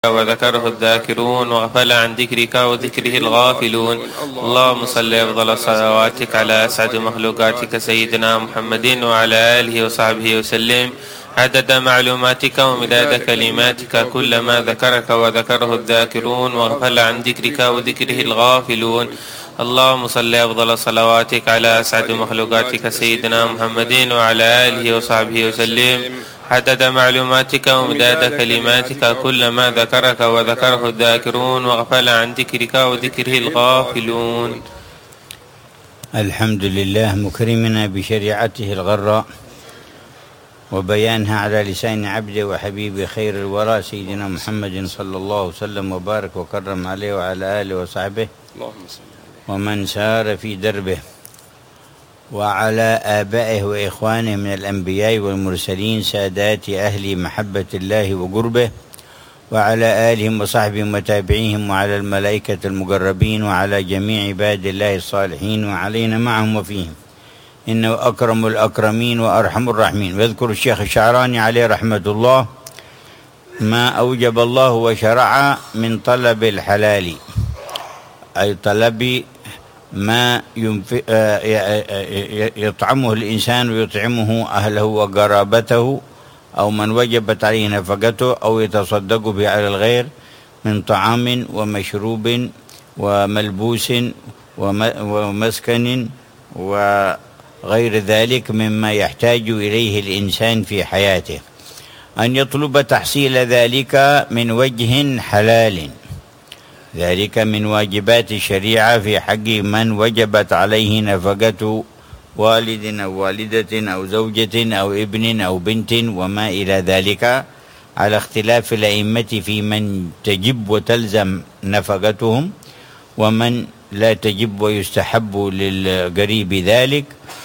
وذكره الذاكرون وغفل عن ذكرك وذكره الغافلون. اللهم صل أفضل صلواتك على أسعد مخلوقاتك سيدنا محمد وعلى آله وصحبه وسلم عدد معلوماتك ومداد كلماتك كلما ذكرك وذكره الذاكرون وغفل عن ذكرك وذكره الغافلون. اللهم صل أفضل صلواتك على أسعد مخلوقاتك سيدنا محمد وعلى آله وصحبه وسلم عدد معلوماتك ومداد كلماتك كلما ذكرك وذكره الذاكرون وغفل عن ذكرك وذكره الغافلون. الحمد لله مكرمنا بشريعته الغراء وبيانها على لسان عبده وحبيبه خير الورى سيدنا محمد صلى الله وسلم وبارك وكرم عليه وعلى آله وصحبه ومن سار في دربه وعلى آبائه وإخوانه من الأنبياء والمرسلين سادات أهل محبة الله وقربه وعلى آلهم وصحبهم وتابعيهم وعلى الملائكة المقربين وعلى جميع عباد الله الصالحين وعلينا معهم وفيهم إنه أكرم الأكرمين وأرحم الراحمين. ويذكر الشيخ الشعراني عليه رحمة الله ما أوجب الله وشرع من طلب الحلال، أي طلب ما يطعمه الإنسان ويطعمه أهله وقرابته أو من وجبت عليه نفقته أو يتصدق به على الغير من طعام ومشروب وملبوس ومسكن وغير ذلك مما يحتاج إليه الإنسان في حياته، أن يطلب تحصيل ذلك من وجه حلال. ذلك من واجبات الشريعة في حق من وجبت عليه نفقة والد أو والدة أو زوجة أو ابن أو بنت وما إلى ذلك، على اختلاف الأئمة في من تجب وتلزم نفقتهم ومن لا تجب ويستحب للقريب ذلك،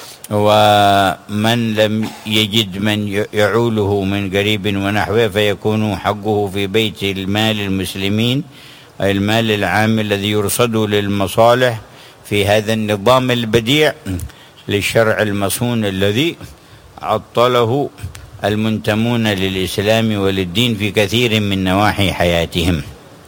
ومن لم يجد من يعوله من قريب ونحوه فيكون حقه في بيت المال المسلمين، أي المال العام الذي يرصد للمصالح في هذا النظام البديع للشرع المصون الذي عطله المنتمون للإسلام وللدين في كثير من نواحي حياتهم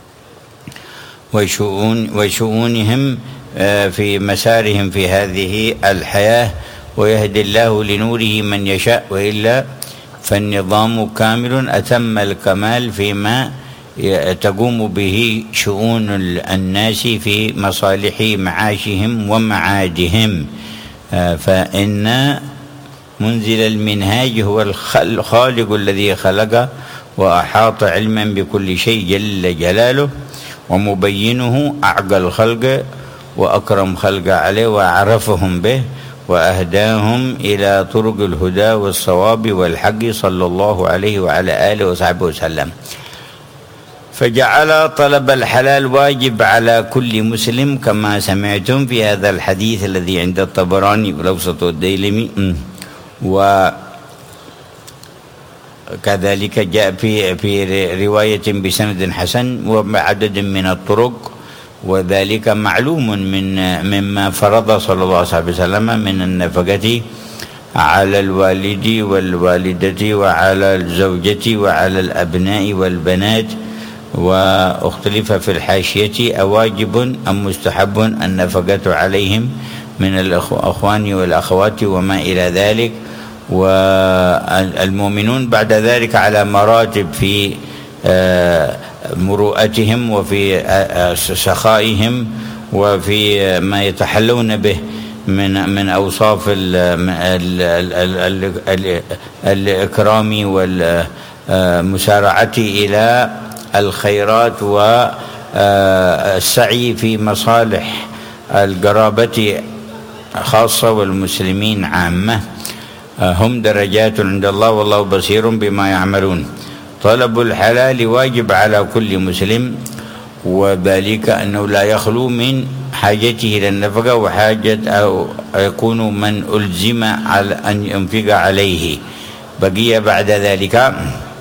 وشؤونهم في مسارهم في هذه الحياة، ويهدي الله لنوره من يشاء، وإلا فالنظام كامل أتم الكمال فيما تقوم به شؤون الناس في مصالح معاشهم ومعادهم. فإن منزل المنهاج هو الخالق الذي خلق وأحاط علما بكل شيء جل جلاله، ومبينه أعقل الخلق وأكرم خلق عليه وأعرفهم به وأهداهم إلى طرق الهدى والصواب والحق صلى الله عليه وعلى آله وصحبه وسلم. فجعل طلب الحلال واجب على كل مسلم كما سمعتم في هذا الحديث الذي عند الطبراني والأوسط والديلمي، وكذلك جاء في رواية بسند حسن وعدد من الطرق، وذلك معلوم مما فرض صلى الله عليه وسلم من النفقة على الوالد والوالدة وعلى الزوجة وعلى الأبناء والبنات. واختلف في الحاشية أواجب أم مستحب النفقة عليهم من الأخوان والأخوات وما إلى ذلك. والمؤمنون بعد ذلك على مراتب في مروءتهم وفي سخائهم وفي ما يتحلون به من أوصاف الإكرام والمسارعة إلى الخيرات والسعي في مصالح القرابة خاصة والمسلمين عامة. هم درجات عند الله والله بصير بما يعملون. طلب الحلال واجب على كل مسلم، وذلك أنه لا يخلو من حاجته إلى النفقة وحاجة أو يكون من ألزم على أن ينفق عليه. بقي بعد ذلك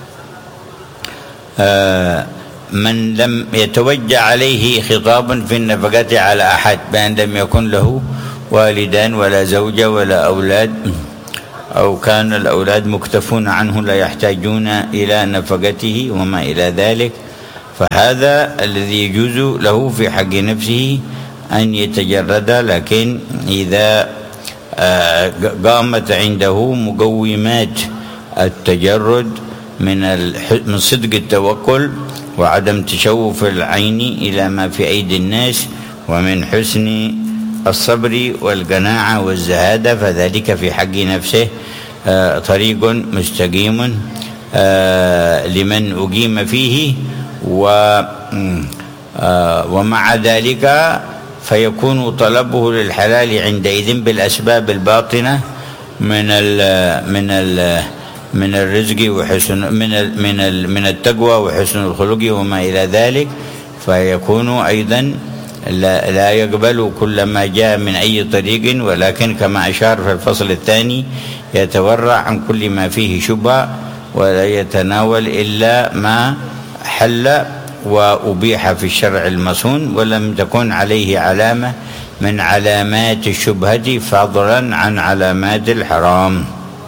من لم يتوجه عليه خطاب في النفقة على أحد بأن لم يكن له والدان ولا زوجة ولا أولاد، أو كان الأولاد مكتفون عنه لا يحتاجون إلى نفقته وما إلى ذلك، فهذا الذي يجوز له في حق نفسه أن يتجرد، لكن إذا قامت عنده مقومات التجرد من صدق التوكل وعدم تشوف العين إلى ما في أيدي الناس ومن حسن الصبر والقناعة والزهادة، فذلك في حق نفسه طريق مستقيم لمن أقيم فيه، ومع ذلك فيكون طلبه للحلال عندئذ بالأسباب الباطنة من الرزق وحسن من التقوى وحسن الخلق وما إلى ذلك، فيكون أيضا لا يقبل كل ما جاء من أي طريق، ولكن كما أشار في الفصل الثاني يتورع عن كل ما فيه شبهة ولا يتناول إلا ما حل وأبيح في الشرع المصون ولم تكن عليه علامة من علامات الشبهة فضلا عن علامات الحرام.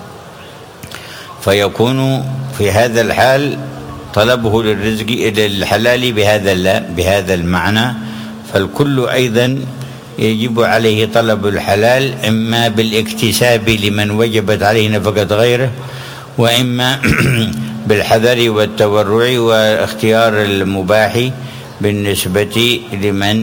فيكون في هذا الحال طلبه للرزق للحلال بهذا المعنى. فالكل أيضا يجب عليه طلب الحلال، إما بالاكتساب لمن وجبت عليه نفقة غيره، وإما بالحذر والتورع واختيار المباح بالنسبة لمن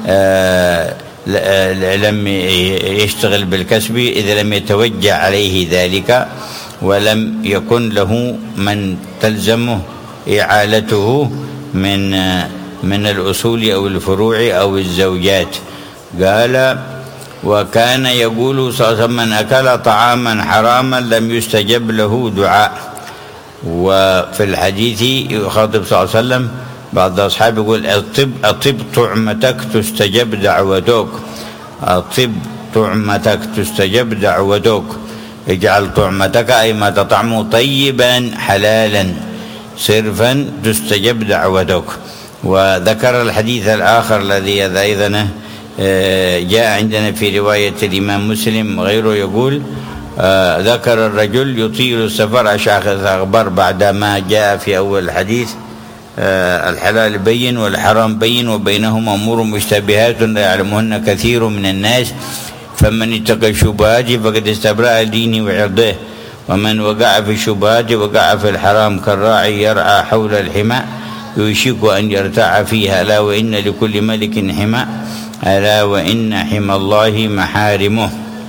لم يشتغل بالكسب إذا لم يتوجه عليه ذلك ولم يكن له من تلزمه إعالته من الأصول أو الفروع أو الزوجات. قال: وكان يقول صلى الله عليه وسلم: من أكل طعاما حراما لم يستجب له دعاء. وفي الحديث يخاطب صلى الله عليه وسلم بعض أصحابه يقول: أطب طعمتك تستجب دعوتك، أطب طعمتك تستجب دعوتك، اجعل طعمتك أي ما تطعمه طيبا حلالا صرفا تستجب دعوتك. وذكر الحديث الآخر الذي أيضا جاء عندنا في رواية الإمام مسلم وغيره، يقول: ذكر الرجل يطيل السفر أشعث أغبر، بعدما جاء في أول الحديث الحلال بين والحرام بين وبينهما أمور مشتبهات لا يعلمهن كثير من الناس، فمن اتقى الشبهات فقد استبرأ دينه وعرضه، ومن وقع في الشبهات وقع في الحرام كالراعي يرعى حول الحمى يوشك أن يرتع فيها، ألا وإن لكل ملك حمى، ألا وإن حمى الله محارمه.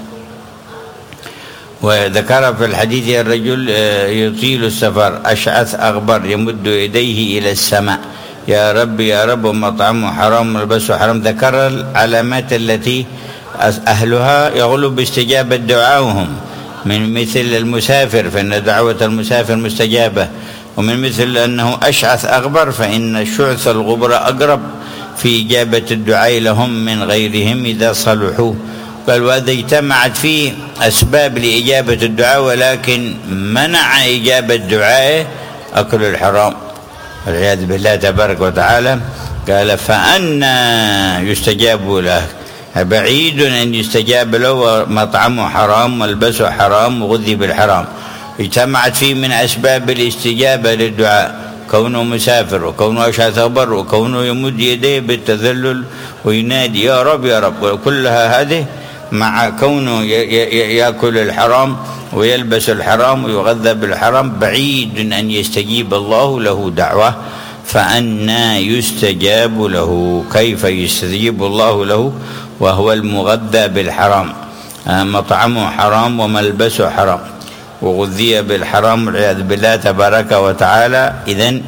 وذكر في الحديث الرجل يطيل السفر أشعث أغبر يمد يديه إلى السماء: يا رب يا رب، ومطعمه حرام ولبسه حرام. ذكر العلامات التي أهلها يغلب استجابة دعاؤهم، من مثل المسافر فإن دعوة المسافر مستجابة، ومن مثل أنه أشعث أغبر فإن الشعث الغبر أقرب في إجابة الدعاء لهم من غيرهم إذا صلحوا. قال: وهذا اجتمعت فيه أسباب لإجابة الدعاء، ولكن منع إجابة دعائه أكل الحرام والعياذ بالله تبارك وتعالى. قال: فأنا يستجاب له، بعيد أن يستجاب له، مطعمه حرام ملبسه حرام وغذي بالحرام. اجتمعت فيه من أسباب الاستجابة للدعاء كونه مسافر، وكونه أشعث أغبر، وكونه يمد يديه بالتذلل وينادي يا رب يا رب، وكلها هذه مع كونه يأكل الحرام ويلبس الحرام ويغذى بالحرام، بعيد أن يستجيب الله له دعوة. فأنى يستجاب له؟ كيف يستجيب الله له وهو المغذى بالحرام، مطعمه حرام وملبسه حرام وغذي بالحرام والعياذ بالله تبارك وتعالى. إذن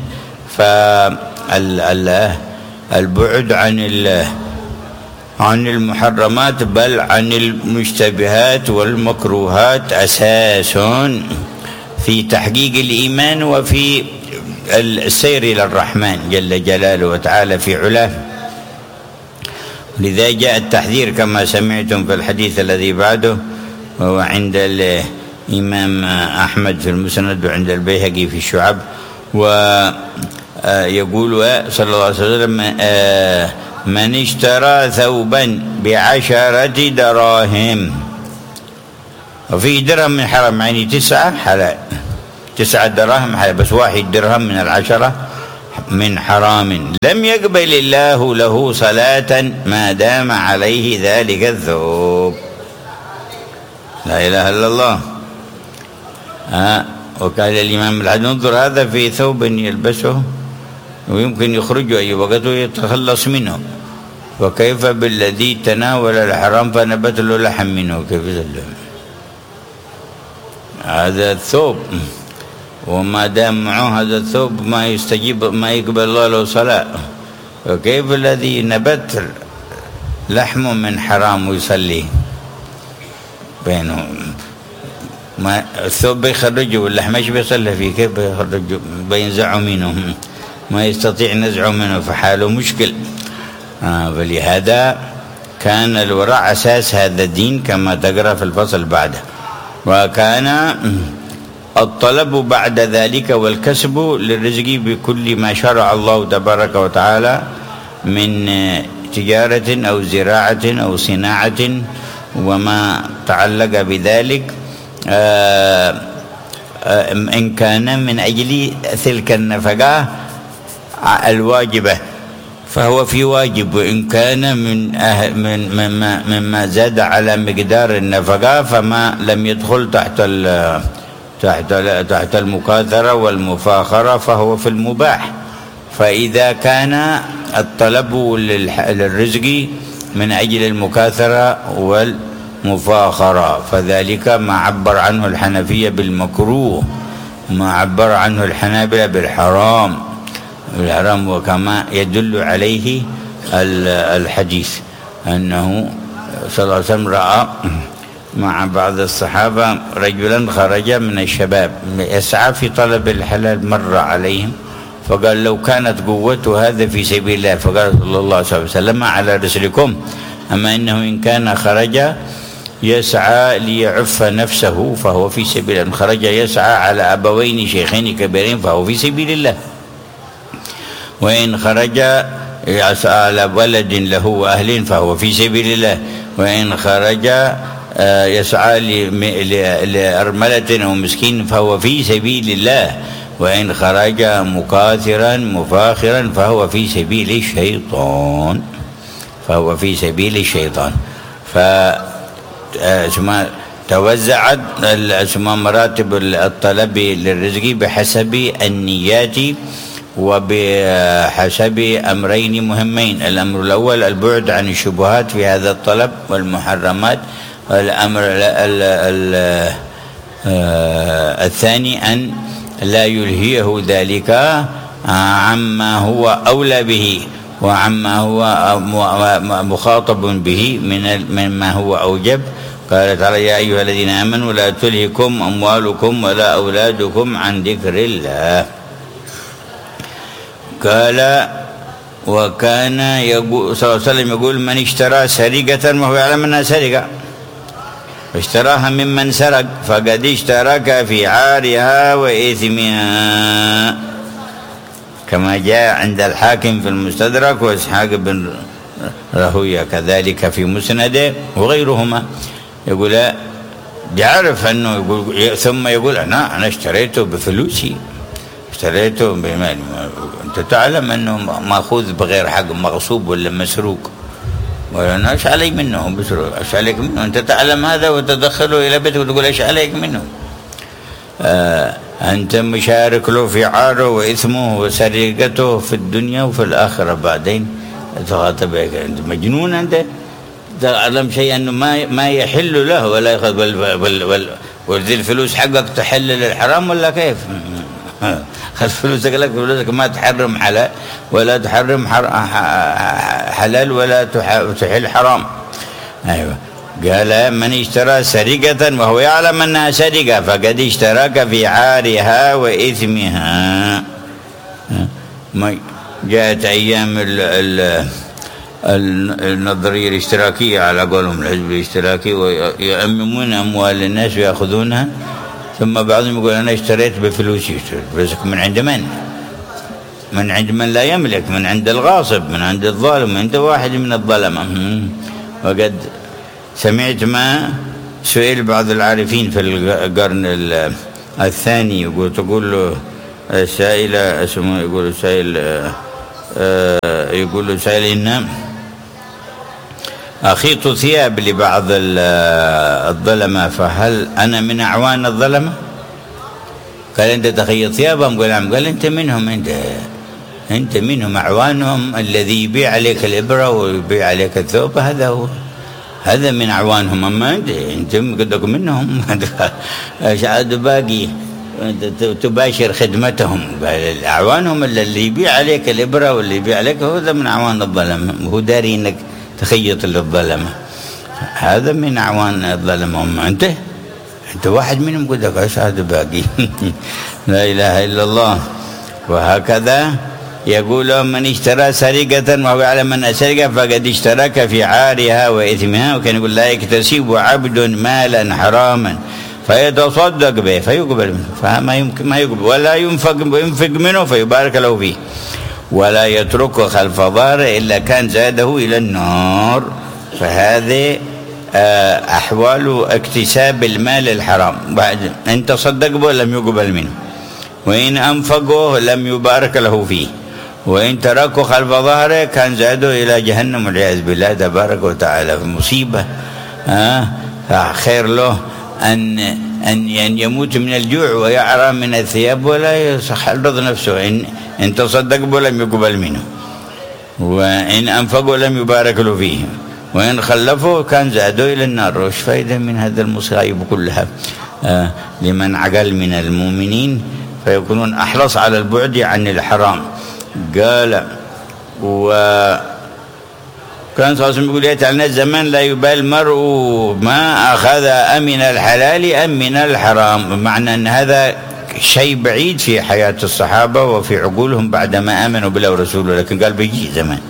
فالبعد عن المحرمات بل عن المشتبهات والمكروهات أساس في تحقيق الإيمان وفي السير إلى الرحمن جل جلاله وتعالى في علاه. لذا جاء التحذير كما سمعتم في الحديث الذي بعده، وهو عند الإمام أحمد في المسند وعند البيهقي في الشعب. ويقول صلى الله عليه وسلم: من اشترى ثوبا ب10 دراهم، وفيه درهم من حرام، يعني 9 حلال، 9 دراهم حلال، بس 1 درهم من 10 من حرام لم يقبل الله له صلاة ما دام عليه ذلك الثوب. لا إله إلا الله. وقال الإمام الحسن انظر هذا في ثوب يلبسه ويمكن يخرج أي وقت ويتخلص منه، وكيف بالذي تناول الحرام فنبت له لحم منه؟ كيف يسلم هذا الثوب؟ وما دام معه هذا الثوب ما يستجيب، ما يقبل الله له صلاة، وكيف الذي نبت لحم من حرام ويصلي بينهم؟ ما الثوب بيخرجه واللحم ايش بيصلي فيه؟ كيف بيخرجه؟ بينزعه منه، ما يستطيع نزعه منه، فحاله مشكل. فلهذا كان الورع أساس هذا الدين كما تقرأ في الفصل بعده. وكان الطلب بعد ذلك والكسب للرزق بكل ما شرع الله تبارك وتعالى من تجارة أو زراعة أو صناعة وما تعلق بذلك، إن كان من أجل تلك النفقة الواجبة فهو في واجب، وإن كان مما زاد على مقدار النفقة فما لم يدخل تحت المكاثرة والمفاخرة فهو في المباح. فإذا كان الطلب للرزق من أجل المكاثرة والمفاخرة فذلك ما عبر عنه الحنفية بالمكروه، ما عبر عنه الحنابلة بالحرام، وكما يدل عليه الحديث أنه صلى الله عليه وسلم رأى مع بعض الصحابة رجلا خرج من الشباب يسعى في طلب الحلال، مر عليهم فقال لو كانت قوته هذا في سبيل الله، فقال صلى الله عليه وسلم على رسلكم، أما إنه إن كان خرج يسعى ليعف نفسه فهو في سبيل الله، إن خرج يسعى على أبوين شيخين كبيرين فهو في سبيل الله، وإن خرج يسعى على ولد له وأهل فهو في سبيل الله، وإن خرج يسعى لأرملة أو مسكين فهو في سبيل الله، وإن خرج مكاثرا مفاخرا فهو في سبيل الشيطان، فهو في سبيل الشيطان. توزعت مراتب الطلب للرزق بحسب النيات وبحسب أمرين مهمين. الأمر الأول البعد عن الشبهات في هذا الطلب والمحرمات، والأمر الثاني أن لا يلهيه ذلك عما هو أولى به وعما هو مخاطب به مما هو أوجب. قال تعالى يا أيها الذين آمنوا لا تلهكم أموالكم ولا أولادكم عن ذكر الله. قال وكان يقول صلى الله عليه وسلم يقول من اشترى سرقة وهو يعلم أنها سرقة اشتراها ممن سرق فقد اشترك في عارها وإثمها، كما جاء عند الحاكم في المستدرك وإسحاق بن راهويه كذلك في مسنده وغيرهما. يقول يعرف أنه يقول ثم يقول أنا اشتريته بفلوسي، اشتريته بمالي، أنت تعلم أنه مأخوذ بغير حق، مغصوب ولا مسروق، وأنا إيش علي منه بسرعة؟ إيش عليك منه؟ أنت تعلم هذا وتدخله إلى بيتك وتقول إيش عليك منه؟ أنت مشارك له في عاره وإثمه وسرقته في الدنيا وفي الآخرة. بعدين تخاطب أنت مجنون، أنت تعلم شيء أنه ما يحل له ولا يأخذ وذي الفلوس حقك تحل للحرام ولا كيف؟ خذ فلوسك لك، فلوسك ما تحرم حلال ولا تحرم حلال ولا تحل حرام. أيوة. قال من اشترى سرقة وهو يعلم أنها سرقة فقد اشترك في عارها وإثمها. جاءت أيام النظرية الاشتراكية على قولهم الحزب الاشتراكي ويأممون أموال الناس ويأخذونها، ثم بعضهم يقول أنا اشتريت بفلوسي. فلوسك من عند من؟ من عند من لا يملك، من عند الغاصب، من عند الظالم، من عند واحد من الظلمة. وقد سمعت ما سئل بعض العارفين في القرن الثاني تقول له السائل اسمه يقول السائل يقول السائل إن أخيط ثياب لبعض الظلمة، فهل أنا من أعوان الظلمة؟ قال أنت تخيط ثيابهم؟ قال نعم. قال أنت منهم، أنت منهم، أعوانهم الذي يبيع عليك الإبرة ويبيع عليك الثوب، هذا من أعوانهم. أما أنت قدك منهم هذا باقي تباشر خدمتهم. أعوانهم اللي يبيع عليك الإبرة واللي يبيع عليك هذا من أعوان الظلمة، هو داري إنك تخيط للظلمة، هذا من أعوان الظلمة. أما أنت واحد منهم قدك ايش هذا باقي لا اله الا الله. وهكذا يقول من اشترى سرقة وهو يعلم ان السرقة فقد اشترك في عارها واثمها. وكان يقول لا يكتسب عبد مالا حراما فيتصدق به فيقبل منه، فما يمكن ما يقبل، ولا ينفق منه فيبارك له فيه، ولا يتركه خلف ظهره الا كان زاده الى النار. فهذه أحوال اكتساب المال الحرام. بعد إن تصدق به لم يقبل منه، وإن أنفقه لم يبارك له فيه، وإن تركه خلف ظهره كان زاده إلى جهنم والعياذ بالله تبارك وتعالى. في مصيبة. خير له أن يموت من الجوع ويعرى من الثياب ولا يحرض نفسه. إن تصدق به لم يقبل منه، وإن أنفقه لم يبارك له فيه، وإن خلفه كان زاده إلى النار. وش فائدة من هذا المصائب كلها لمن عقل من المؤمنين فيكونون أحرص على البعد عن الحرام. قال وكان صلى الله عليه وسلم يقول يأتي علينا الزمان لا يبالي المرء ما أخذ أمن الحلال أم من الحرام، بمعنى أن هذا شيء بعيد في حياة الصحابة وفي عقولهم بعدما آمنوا بالله ورسوله، لكن قال بيجي زمان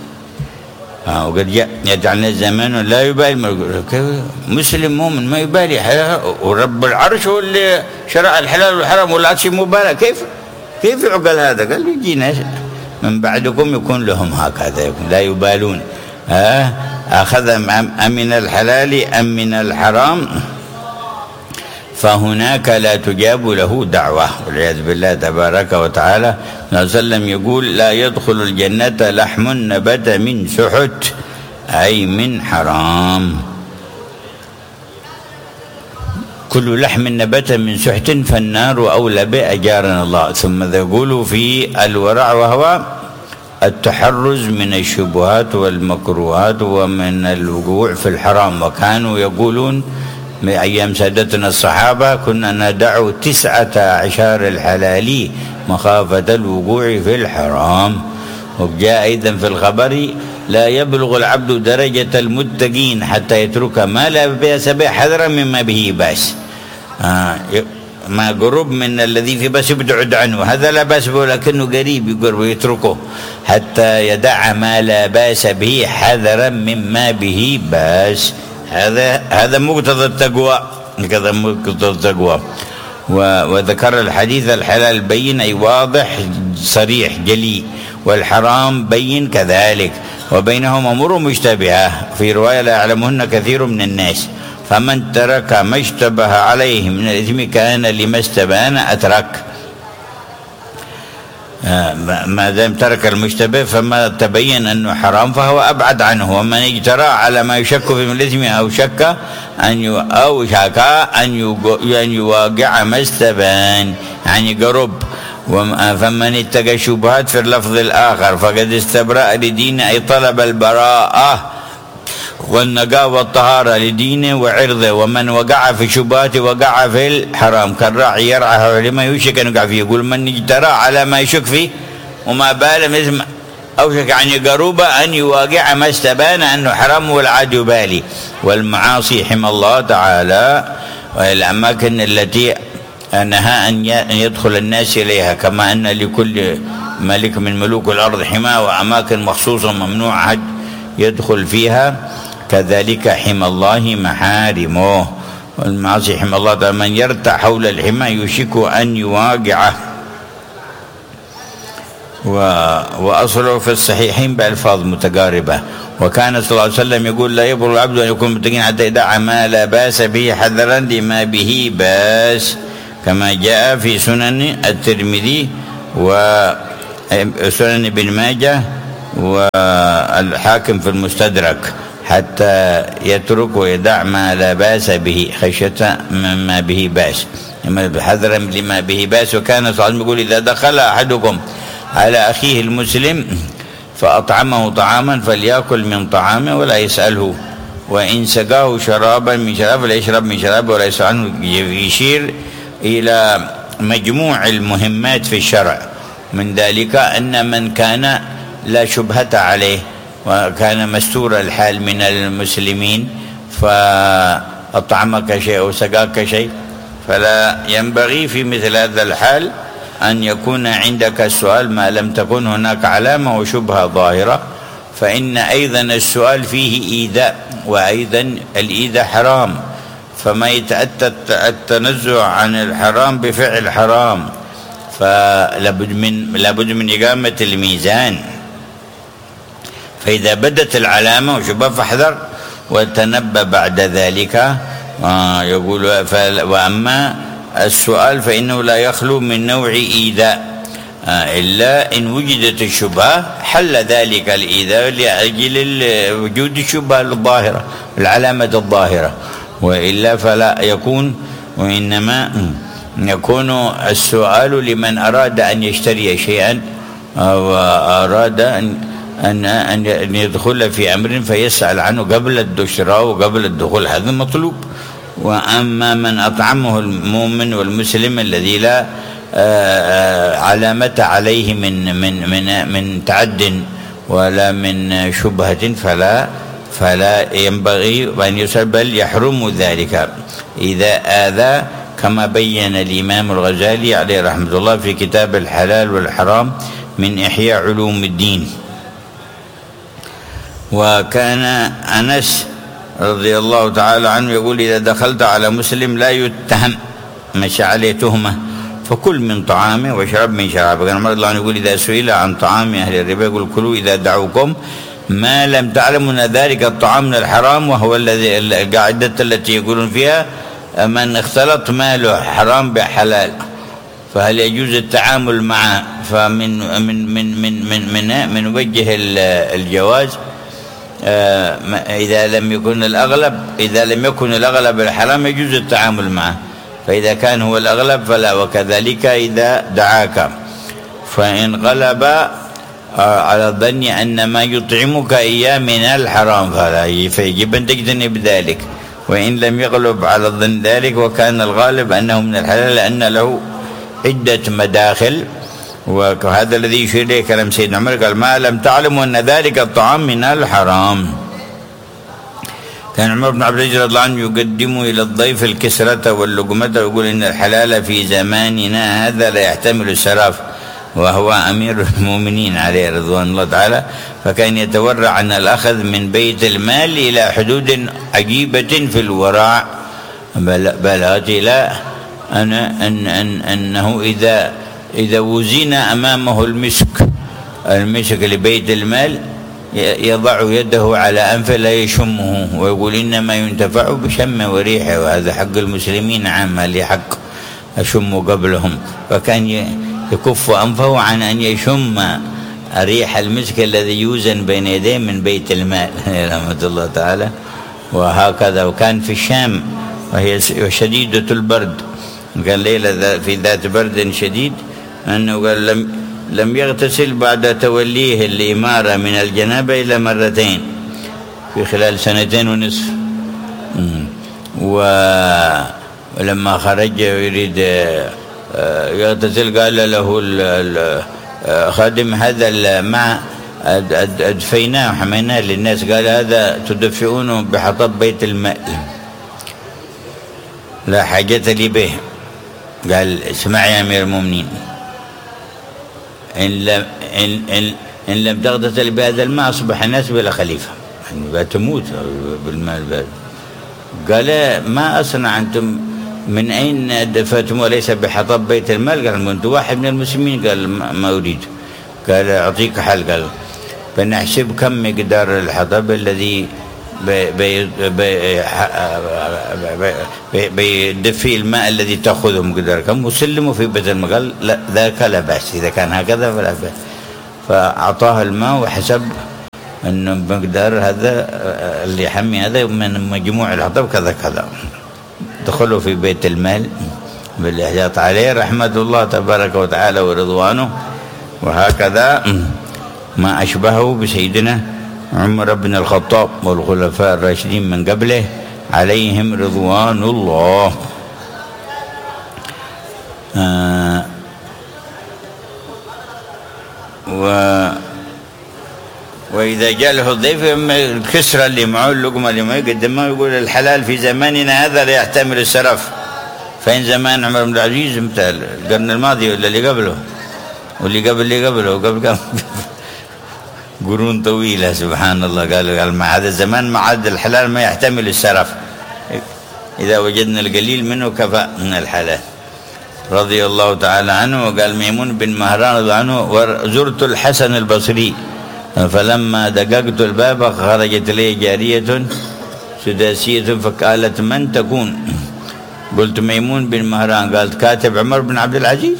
وقد يجعلنا الزمان لا يبالي مسلم مؤمن ما يبالي حلال، ورب العرش هو اللي شرع الحلال والحرام ولا شيء مبالغ. كيف يعقل هذا؟ قال يجي ناس من بعدكم يكون لهم هكذا، لا يبالون أخذ أمن الحلال أم من الحرام، فهناك لا تجاب له دعوة والعياذ بالله تبارك وتعالى. صلى الله عليه وسلم يقول لا يدخل الجنة لحم نبت من سحت، أي من حرام. كل لحم نبت من سحت فالنار أولى به أجارنا الله. ثم يقول في الورع وهو التحرز من الشبهات والمكروهات ومن الوقوع في الحرام. وكانوا يقولون من أيام سادتنا الصحابة كنا ندع 19 الحلال مخافة الوقوع في الحرام. وجاء أيضا في الخبر لا يبلغ العبد درجة المتقين حتى يترك ما لا بأس به حذرا مما به بأس. ما قرب من الذي في بأس يبتعد عنه، هذا لا بأس به لكنه قريب يقرب ويتركه حتى يدع ما لا بأس به حذرا مما به بأس. هذا مقتضى التقوى، كذا مقتضى التقوى. وذكر الحديث الحلال بين أي واضح صريح جلي، والحرام بين كذلك، وبينهما أمور مشتبهة في رواية لا يعلمهن كثير من الناس، فمن ترك ما اشتبه عليه من الإثم كان لما استبان أترك. ما دام ترك المشتبه فما تبين أنه حرام فهو أبعد عنه. ومن اجترى على ما يشك في من الإثم أو شك أن يواقع ما استبان، يعني قرب. فمن اتقى الشبهات في اللفظ الآخر فقد استبرأ لدين أي طلب البراءة والنقاء والطهارة لدينه وعرضه. ومن وقع في الشبهات وقع في الحرام كالراعي يرعى لما يشك أن يقع فيه. يقول من اجترى على ما يشك فيه وما بال مثل أوشك عن قروبة أن يواقع ما استبان أنه حرام والعاد يبالي. والمعاصي حمى الله تعالى والأماكن التي نهى أن يدخل الناس إليها، كما أن لكل ملك من ملوك الأرض حمى وأماكن مخصوصة ممنوع يدخل فيها، كذلك حمى الله محارمه. والمعاصي حمى الله تعالى من يرتع حول الحمى يشك أن يواقعه. وأصله في الصحيحين بألفاظ متقاربة. وكان صلى الله عليه وسلم يقول لا يبر العبد أن يكون متقين حتى يدع ما لا باس به حذرا لما به باس، كما جاء في سنن الترمذي وسنن ابن ماجه والحاكم في المستدرك، حتى يترك ويدع ما لا باس به خشية مما به باس، حذرا لما به باس. وكان صلى الله عليه وسلم يقول: إذا دخل أحدكم على أخيه المسلم فأطعمه طعاما فليأكل من طعامه ولا يسأله، وإن سقاه شرابا من شراب فلا يشرب من شرابه ولا يسأل عنه. يشير إلى مجموع المهمات في الشرع، من ذلك أن من كان لا شبهة عليه وكان مستور الحال من المسلمين فأطعمك شيء أو سقاك شيء، فلا ينبغي في مثل هذا الحال أن يكون عندك السؤال ما لم تكن هناك علامة وشبهة ظاهرة، فإن أيضا السؤال فيه إيذاء، وأيضا الإيذاء حرام، فما يتأتى التنزع عن الحرام بفعل حرام، فلابد من إقامة الميزان. فإذا بدت العلامة وشبه فاحذر وتنبأ بعد ذلك. يقول: وأما السؤال فإنه لا يخلو من نوع إيذاء، إلا إن وجدت الشبهة حل ذلك الإيذاء لأجل وجود الشبهة الظاهرة، العلامة الظاهرة، وإلا فلا يكون. وإنما يكون السؤال لمن أراد أن يشتري شيئا أو أراد أن يدخل في أمر فيسأل عنه قبل الشراء وقبل الدخول، هذا مطلوب. وأما من أطعمه المؤمن والمسلم الذي لا علامة عليه من تعد ولا من شبهة فلا ينبغي أن يسأل، بل يحرم ذلك إذا آذى، كما بين الإمام الغزالي عليه رحمة الله في كتاب الحلال والحرام من إحياء علوم الدين. وكان أنس رضي الله تعالى عنه يقول: إذا دخلت على مسلم لا يتهم، مش عليه تهمة، فكل من طعامه واشرب من شرابه. كان عمر رضي الله عنه يقول: إذا سئل عن طعام أهل الربا يقول: كلوا إذا دعوكم ما لم تعلموا أن ذلك الطعام من الحرام، وهو الذي القاعدة التي يقولون فيها: من اختلط ماله حرام بحلال فهل يجوز التعامل معه؟ فمن من من من من من, من وجه الجواز إذا لم يكن الأغلب الحرام يجوز التعامل معه، فإذا كان هو الأغلب فلا. وكذلك إذا دعاك فإن غلب على الظن أن ما يطعمك إياه من الحرام فيجب أن تجتنب ذلك، وإن لم يغلب على الظن ذلك وكان الغالب أنه من الحلال لأن له عدة مداخل. وهذا الذي يشير إليه كلام سيدنا عمر، قال: ما لم تعلموا أن ذلك الطعام من الحرام. كان عمر بن عبد العزيز رضي الله عنه يقدم إلى الضيف الكسرة واللقمة ويقول: إن الحلال في زماننا هذا لا يحتمل السراف، وهو أمير المؤمنين عليه رضوان الله تعالى، فكان يتورع عن الأخذ من بيت المال إلى حدود عجيبة في الورع، بلغت إلى أنه إذا وزن أمامه المسك لبيت المال يضع يده على أنفه لا يشمه، ويقول: إنما ينتفع بشم وريحه، وهذا حق المسلمين عامة، لي حق أشم قبلهم. فكان يكف أنفه عن أن يشم ريح المسك الذي يوزن بين يديه من بيت المال رحمة الله تعالى. وهكذا. وكان في الشام وهي شديدة البرد، كان ليلة في ذات برد شديد، أنه قال: لم يغتسل بعد توليه الإمارة من الجنابة إلا مرتين في خلال 2.5 سنين. ولما خرج يريد يغتسل قال له خادم: هذا الماء أدفيناه وحميناه للناس، قال: هذا تدفئونه بحطب بيت الماء، لا حاجة لي به. قال: اسمع يا أمير المؤمنين، إن لم تغتسل بهذا الماء أصبح الناس بلا خليفة، يعني تموت بالماء البارد. قال: ما أصنع أنتم؟ من أين دفعتم وليس بحطب بيت المال؟ قال: أنت واحد من المسلمين. قال: ما أريد. قال: أعطيك حل. قال: فنحسب كم مقدار الحطب الذي بيدفي الماء الذي تأخذه مقداركم وسلموا في بيت الماء. قال لا ذاك لا بأس، إذا كان هكذا فلا بأس. فأعطاه الماء وحسب أنه مقدار هذا اللي يحمي هذا من مجموع الحطب كذا كذا. دخلوا في بيت المال بالاحتياط عليه رحمة الله تبارك وتعالى ورضوانه. وهكذا ما أشبهه بسيدنا عمر بن الخطاب والخلفاء الراشدين من قبله عليهم رضوان الله. وإذا جاء له الضيف الكسرة اللي معه اللقمة اللي معه يقدمها يقول الحلال في زماننا هذا لا يحتمل السرف. فإن زمان عمر بن العزيز مثل القرن الماضي ولا اللي قبله واللي قبله وقبل قرون طويلة سبحان الله. قال مع هذا الزمان ما عاد الحلال ما يحتمل السرف، إذا وجدنا القليل منه كفى من الحلال. رضي الله تعالى عنه. وقال ميمون بن مهران رضي عنه وزرت الحسن البصري فلما دققت الباب خرجت لي جارية سداسية فقالت من تكون؟ قلت ميمون بن مهران. قالت كاتب عمر بن عبد العزيز؟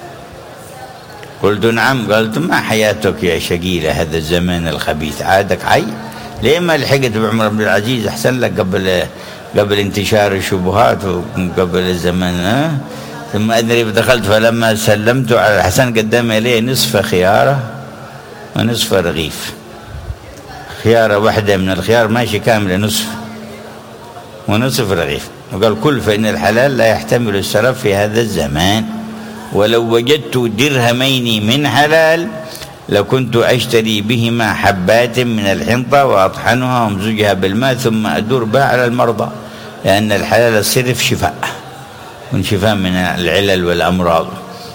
قلت نعم. قالت ما حياتك يا شقيلة هذا الزمان الخبيث، عادك حي؟ ليه ما لحقت بعمر بن العزيز؟ أحسن لك قبل انتشار الشبهات وقبل الزمان. ثم أدري فدخلت فلما سلمت على الحسن قدم إليه نصف خيارة ونصف رغيف. خيارة واحدة من الخيار ماشي كاملة نصف ونصف رغيف. وقال كل فإن الحلال لا يحتمل السرف في هذا الزمان، ولو وجدت درهمين من حلال لكنت أشتري بهما حبات من الحنطة وأطحنها وامزجها بالماء ثم أدور بها على المرضى، لأن الحلال الصرف شفاء شفاء من العلل والأمراض.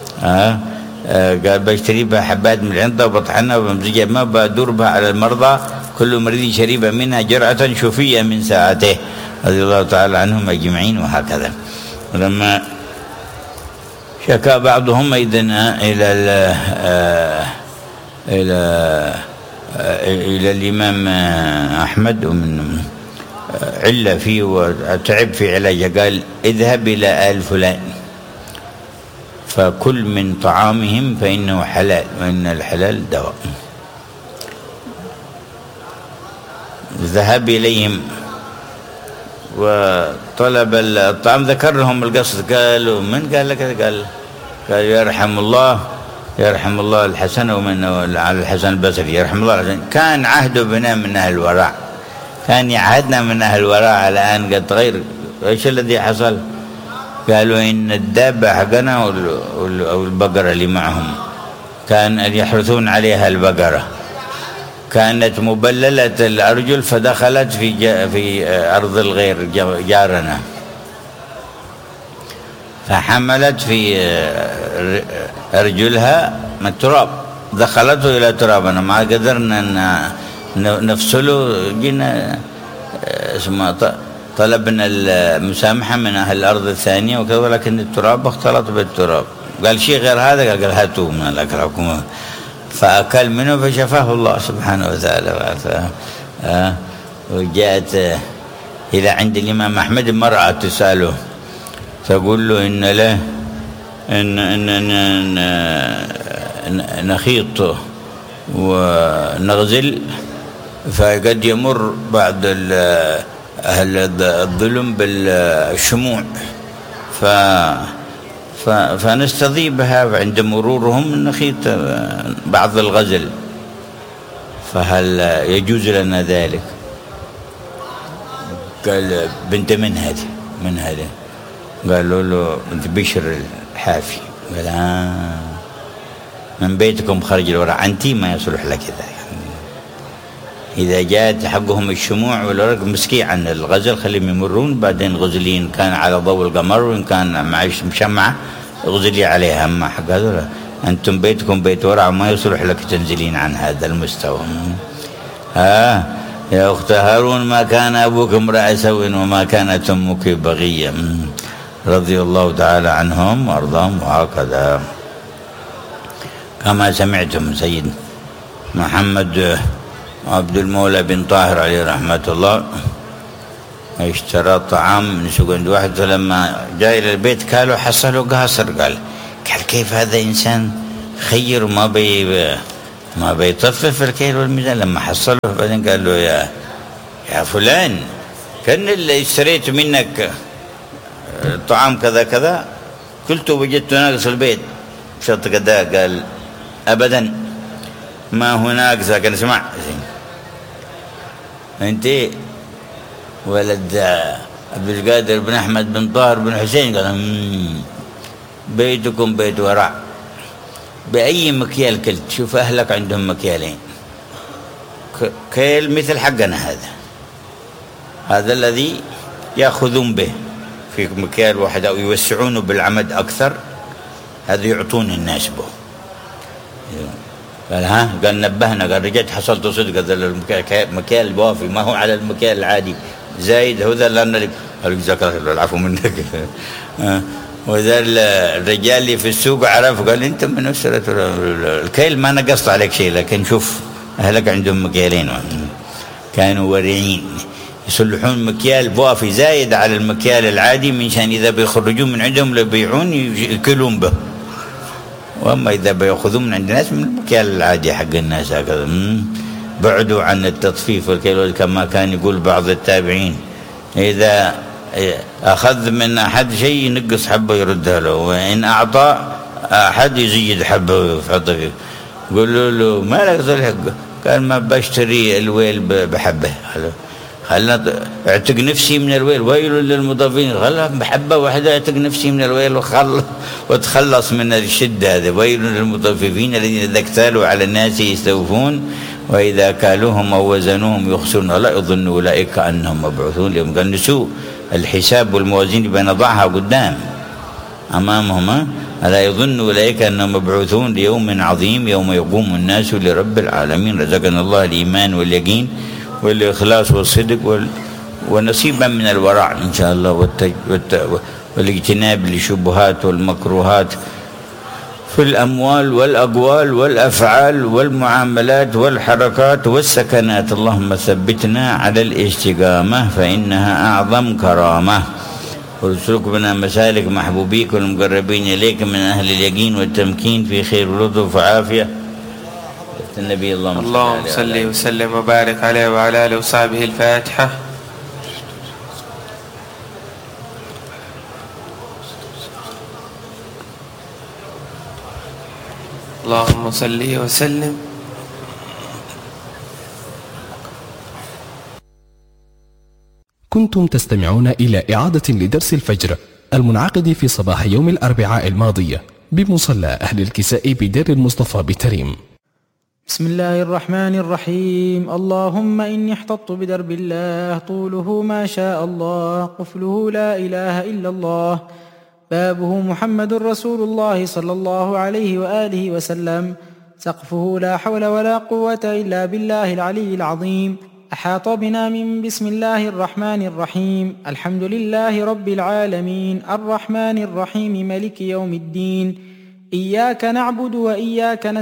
قال بشتري بها حبات من الحنطة وبطحنها وبمزجها بالماء وبأدور بها على المرضى، كل مريض شرب منها جرعة شفي من ساعته رضي الله تعالى عنهم أجمعين. وهكذا لما شكا بعضهم إذن إلى الإمام أحمد ومن علة فيه وتعب في علاجه، قال اذهب إلى آل فلان فكل من طعامهم فإنه حلال وإن الحلال دواء. ذهب إليهم وطلب الطعام، ذكر لهم القصد. قالوا من قال لك؟ قال يرحم الله الحسن ومن على الحسن البصري يرحم الله الحسن. كان عهده بنا من أهل الورع، كان يعهدنا من أهل الورع، الآن قد تغير. ايش الذي حصل؟ قالوا إن الدابة حقنا أو البقرة اللي معهم كان يحرثون عليها البقرة كانت مبللة الأرجل فدخلت في أرض الغير جارنا، فحملت في أرجلها من التراب، دخلته إلى ترابنا، ما قدرنا أن نفصله. جينا طلبنا المسامحة من أهل الأرض الثانية وكذا، ولكن التراب اختلط بالتراب. قال شيء غير هذا؟ قال هاتوا من الأكرهكم، فأكل منه فشفاه الله سبحانه وتعالى. وجاءت إلى عند الإمام أحمد امرأة تسأله تقول له إن له إن نخيط ونغزل، فقد يمر بعض أهل الظلم بالشموع فنستضيبها عند مرورهم نخيط بعض الغزل، فهل يجوز لنا ذلك؟ قال بنت من هذه قالوا له بنت بشر الحافي. قال من بيتكم خرج الورع، أنتي ما يصلح لك ذلك. إذا جاءت حقهم الشموع والورق مسكي عن الغزل خليهم يمرون، بعدين غزلين كان على ضوء القمر وإن كان مع مشمعة اغزلي عليها. أما حق هذا أنتم بيتكم بيت ورع ما يصلح لك تنزلين عن هذا المستوى. يا أخت هارون ما كان أبوك امرأ سوء وما كانت أمك بغيا، رضي الله تعالى عنهم وأرضاهم. وهكذا كما سمعتم سيد محمد عبد المولى بن طاهر عليه رحمة الله اشترى طعام من سوق عند واحد، فلما جاء إلى البيت قالوا حصله قاصر. قال كيف هذا إنسان خير ما بيطفف الكيل والميزان. لما حصله بعدين قال له يا فلان، كان اللي اشتريت منك طعام كذا كذا قلت وجدت ناقص البيت شرط كذا. قال أبدا ما هو ناقص، لكن اسمع أنت ولد عبد القادر بن أحمد بن طاهر بن حسين. قال بيتكم بيت ورع، بأي مكيال كلت. شوف أهلك عندهم مكيالين، كيل مثل حقنا هذا الذي يأخذون به في مكيال واحد أو يوسعونه بالعمد أكثر، هذا يعطون الناس به. قال نبهنا، قال رجعت حصلت صدق، هذا المكيال الوافي ما هو على المكيال العادي زايد، هو ذا اللي قال جزاك الله العفو منك. وذا الرجال اللي في السوق عرف قال انت من أسرة الكيل ما نقصت عليك شيء، لكن شوف اهلك عندهم مكيالين. كانوا ورعين يصلحون مكيال بوافي زايد على المكيال العادي، منشان اذا بيخرجون من عندهم لبيعون ياكلون به، واما اذا بياخذون من عند الناس من المكيال العادي حق الناس هكذا. بعدوا عن التطفيف والكيل، كما كان يقول بعض التابعين اذا أخذ من أحد شيء ينقص حبة يردها له، وإن أعطى أحد يزيد حبة يحطها فيه. قولوا له ما لك صلح، قال ما بشتري الويل بحبة، خلنا اعتق نفسي من الويل، ويل للمضافين، خلها بحبة واحدة اعتق نفسي من الويل وتخلص من الشدة هذا. ويل للمطففين الذين إذا اكتالوا على الناس يستوفون وإذا كالوهم أو وزنوهم يخسرون، لا يظن أولئك أنهم مبعوثون ليوم. قال نسوا الحساب والموازين بنضعها قدام أمامهم، ألا يظن أولئك أنهم مبعوثون ليوم عظيم يوم يقوم الناس لرب العالمين. رزقنا الله الإيمان واليقين والإخلاص والصدق ونصيبا من الورع إن شاء الله، والاجتناب للشبهات والمكروهات في الأموال والأقوال والأفعال والمعاملات والحركات والسكنات. اللهم ثبتنا على الاستقامة فإنها أعظم كرامة، وارزق بنا مسالك محبوبيك والمقربين إليك من أهل اليقين والتمكين في خير ولطف وعافية. النبي اللهم صل وسلم وبارك عليه وعلى آله وصحبه. الفاتحة. اللهم صل وسلم. كنتم تستمعون إلى إعادة لدرس الفجر المنعقد في صباح يوم الأربعاء الماضي بمصلى أهل الكساء بدير المصطفى بتريم. بسم الله الرحمن الرحيم. اللهم إني احتطت بدرب الله، طوله ما شاء الله، قفله لا إله إلا الله، بابه محمد رسول الله صلى الله عليه وآله وسلم، سقفه لا حول ولا قوة إلا بالله العلي العظيم. أحاط بنا من بسم الله الرحمن الرحيم. الحمد لله رب العالمين الرحمن الرحيم ملك يوم الدين، إياك نعبد وإياك نستعين